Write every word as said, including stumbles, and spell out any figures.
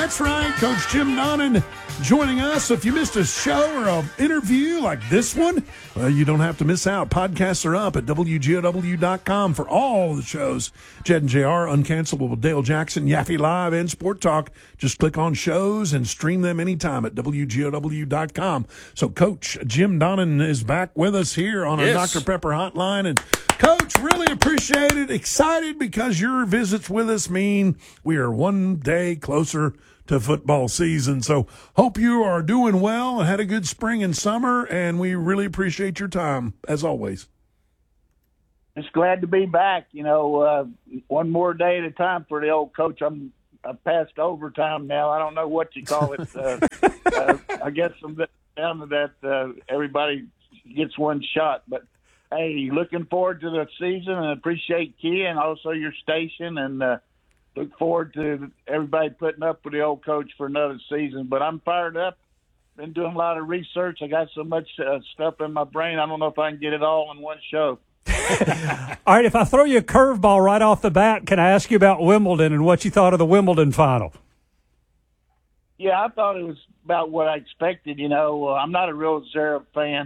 That's right, Coach Jim Donnan joining us. If you missed a show or an interview like this one, well, you don't have to miss out. Podcasts are up at W G O W dot com for all the shows. Jed and J R, Uncancelable with Dale Jackson, Yaffe Live, and Sport Talk. Just click on shows and stream them anytime at W G O W dot com. So Coach Jim Donnan is back with us here on Yes. our Doctor Pepper hotline. And Coach, really appreciate it. Excited because your visits with us mean we are one day closer to football season. So hope you are doing well and had a good spring and summer, and we really appreciate your time, as always. Just glad to be back. You know, uh, one more day at a time for the old coach. I'm I've passed overtime now. I don't know what you call it. Uh, uh, I guess I'm down to that uh, everybody gets one shot. But, hey, looking forward to the season and appreciate Key and also your station, and uh, look forward to everybody putting up with the old coach for another season. But I'm fired up. Been doing a lot of research. I got so much uh, stuff in my brain. I don't know if I can get it all in one show. All right, if I throw you a curveball right off the bat, can I ask you about Wimbledon and what you thought of the Wimbledon final? Yeah, I thought it was about what I expected. You know, uh, I'm not a real Zverev fan.